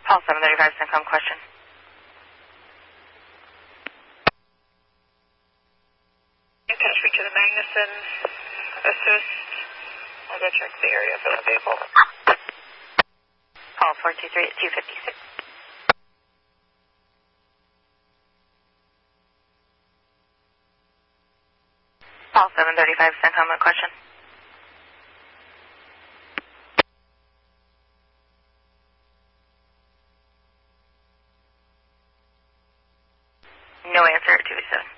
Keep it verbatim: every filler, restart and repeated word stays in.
Paul seven thirty-five, CENTCOM question. Attach me to the Magnuson assist. I'll go check the area for the vehicle. Paul four two three at two fifty-six. Paul seven thirty-five, CENTCOM question. No answer at two eighty-seven.